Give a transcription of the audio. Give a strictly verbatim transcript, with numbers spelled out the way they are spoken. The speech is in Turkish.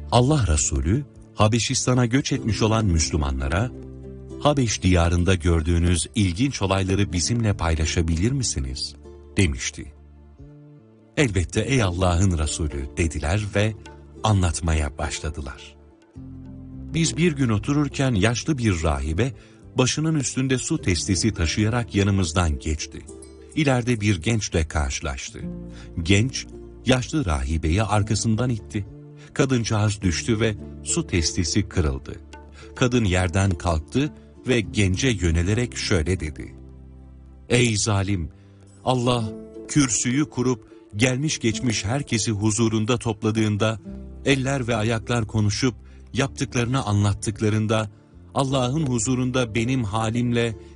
Allah Resulü, Habeşistan'a göç etmiş olan Müslümanlara, Habeş diyarında gördüğünüz ilginç olayları bizimle paylaşabilir misiniz? Demişti. Elbette ey Allah'ın Resulü dediler ve anlatmaya başladılar. Biz bir gün otururken yaşlı bir rahibe, başının üstünde su testisi taşıyarak yanımızdan geçti. İleride bir gençle karşılaştı. Genç, yaşlı rahibeyi arkasından itti. Kadıncağız düştü ve su testisi kırıldı. Kadın yerden kalktı ve gence yönelerek şöyle dedi. Ey zalim! Allah kürsüyü kurup gelmiş geçmiş herkesi huzurunda topladığında, eller ve ayaklar konuşup yaptıklarını anlattıklarında, Allah'ın huzurunda benim halimle